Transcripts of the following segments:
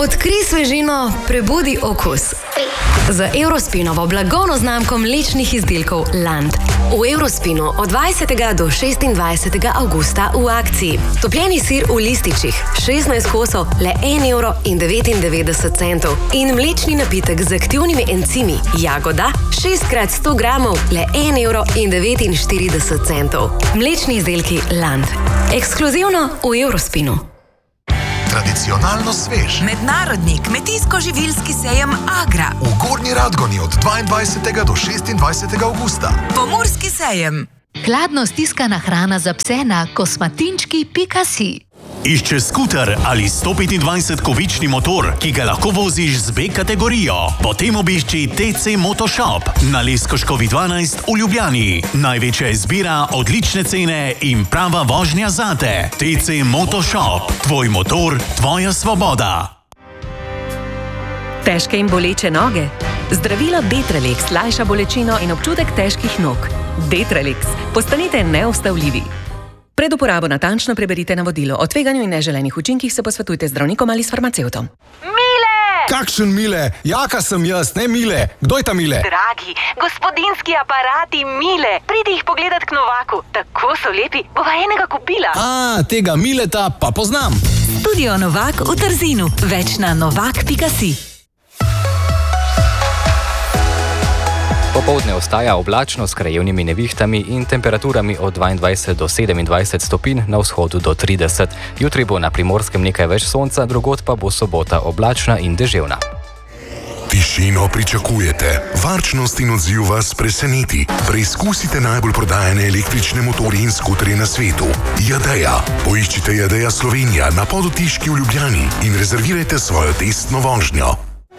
Odkrij svežino, prebudi okus. Z Eurospinovo blagovno znamko mlečnih izdelkov Land. V Eurospinu od 20. do 26. avgusta v akciji. Topljeni sir v lističih, 16 kosov, le 1,99 € in mlečni napitek z aktivnimi encimi Jagoda, 6x100 gramov, le 1,49 €. Mlečni izdelki Land. Ekskluzivno v Eurospinu. Tradicionalno svež. Mednarodni kmetijsko-živilski sejem Agra. V Gornji Radgoni od 22. do 26. avgusta. Pomurski sejem. Hladno stiskana hrana za pse na kosmatinčki.si. Išče skuter ali 125-kovični motor, ki ga lahko voziš z B kategorijo. Potem obišči TC Motoshop na Leskoškovi 12 v Ljubljani. Največja izbira, odlične cene in prava vožnja zate. TC Motoshop. Tvoj motor, tvoja svoboda. Težke in boleče noge? Zdravilo Detralex lajša bolečino in občutek težkih nog. Detralex. Postanite neustavljivi. Pred uporabo natančno preberite navodilo. O tveganju in neželenih učinkih se posvetujte z zdravnikom ali s farmacevtom. Mile! Kakšen Mile? Jaka sem jaz, ne Mile. Kdo je ta Mile? Dragi, gospodinski aparati Mile. Pridi jih pogledat k Novaku. Tako so lepi, bova enega kupila. Tega Mileta pa poznam. Studio Novak v Trzinu. Več na novak.si. Popoldne ostaja oblačno s krajevnimi nevihtami in temperaturami od 22 do 27 stopinj, na vzhodu do 30. Jutri bo na Primorskem nekaj več sonca, drugod pa bo sobota oblačna in deževna. Tišino pričakujete, varčnost in odziv vas preseneti. Preizkusite najbolj prodajane električne motorje in skuterje na svetu. Jadeja. Poiščite Jadeja Slovenija na Podotiški v Ljubljani in rezervirajte svojo testno vožnjo.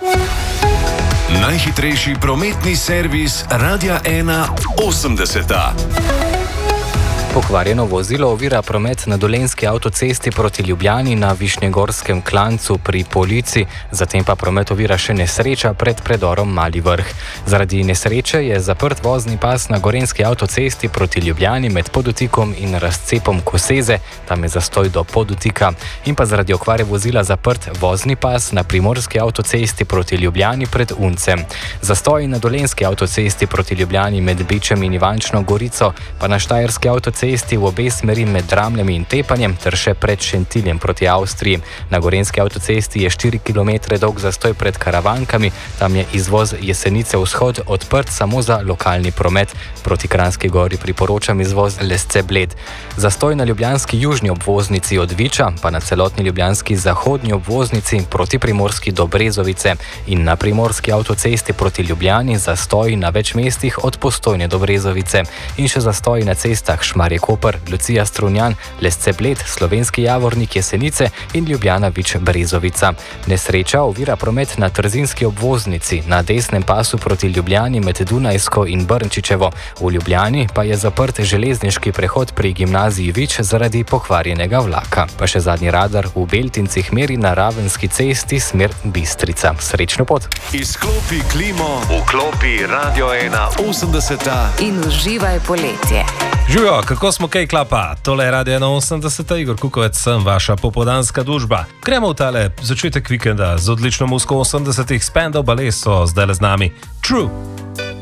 Najhitrejši prometni servis Radia 1 80. Pokvarjeno vozilo ovira promet na Dolenjski avtocesti proti Ljubljani na Višnjegorskem klancu pri Polici, zatem pa promet ovira še nesreča pred predorom Mali Vrh. Zaradi nesreče je zaprt vozni pas na Gorenjski avtocesti proti Ljubljani med Podotikom in razcepom Koseze, tam je zastoj do Podotika, in pa zaradi okvare vozila zaprt vozni pas na Primorski avtocesti proti Ljubljani pred Uncem. Zastoj na Dolenjski avtocesti proti Ljubljani med Bičem in Ivančno Gorico, pa na Štajerski avtocesti v obe smeri med Dramljami in Tepanjem ter še pred Šentiljem proti Avstriji. Na Gorenjski avtocesti je 4 km dolg zastoj pred Karavankami, tam je izvoz Jesenice vzhod odprt samo za lokalni promet. Proti Kranjski Gori priporočam izvoz Lesce-Bled. Zastoj na ljubljanski južni obvoznici od Viča, pa na celotni ljubljanski zahodni obvoznici proti Primorski do Brezovice in na Primorski avtocesti proti Ljubljani zastoj na več mestih od Postojne do Brezovice in še zastoj na cestah Šmarje-Koper, Lucija Strunjan, Lesce-Bled, Slovenski Javornik Jesenice in Ljubljana-Vič-Brezovica. Nesreča ovira promet na Trzinski obvoznici, na desnem pasu proti Ljubljani med Dunajsko in Brnčičevo. V Ljubljani pa je zaprt železniški prehod pri gimnaziji Vič zaradi pokvarjenega vlaka. Pa še zadnji radar v Beltincih meri na Ravenski cesti smer Bistrica. Srečno pot! Izklopi klimo, vklopi Radio 1 80. In uživaj poletje. Živijo, kako smo kaj klapa? Tole je Radio 180, Igor Kukovec, sem vaša popoldanska družba. Gremo v tale začetek vikenda z odlično muziko 80-ih, Spandau Ballet so zdaj z nami. True!